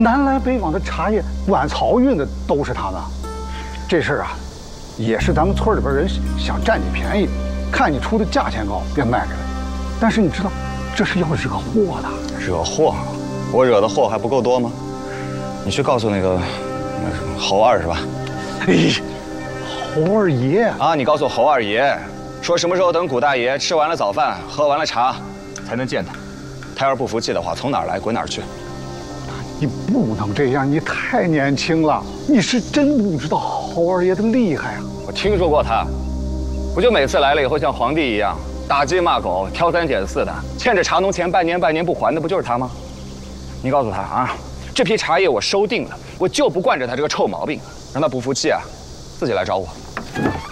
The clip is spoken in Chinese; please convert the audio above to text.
南来北往的茶叶晚漕运的都是他们。这事儿啊，也是咱们村里边人想占你便宜，看你出的价钱高，便卖给了你。但是你知道，这是要惹祸的。 惹祸？我惹的祸还不够多吗？你去告诉那个什么侯二是吧？ 哎，侯二爷啊，你告诉侯二爷，说什么时候等古大爷吃完了早饭，喝完了茶，才能见他。他要是不服气的话，从哪儿来滚哪儿去。 你不能这样，你太年轻了，你是真不知道侯二爷的厉害啊！ 我听说过他，不就每次来了以后像皇帝一样打鸡骂狗、挑三拣四的，欠着茶农钱半年不还的，不就是他吗？你告诉他啊，这批茶叶我收定了，我就不惯着他这个臭毛病，让他不服气啊，自己来找我。